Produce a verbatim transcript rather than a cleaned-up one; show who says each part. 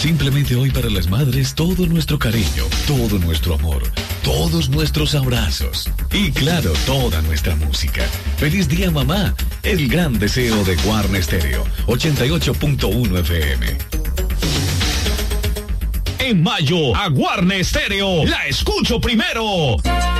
Speaker 1: Simplemente hoy para las madres todo nuestro cariño, todo nuestro amor, todos nuestros abrazos y claro, toda nuestra música. ¡Feliz día, mamá! El gran deseo de Guarne Stereo, ochenta y ocho punto uno F M.
Speaker 2: En mayo, a Guarne Stereo la escucho primero.